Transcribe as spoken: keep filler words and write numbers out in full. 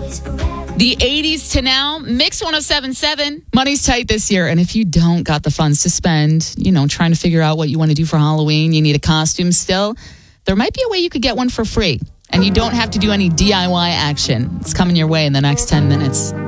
The eighties to now, Mix one oh seven point seven. Money's tight this year, and if you don't got the funds to spend, you know, trying to figure out what you want to do for Halloween, you need a costume still, there might be a way you could get one for free, and you don't have to do any D I Y action. It's coming your way in the next ten minutes.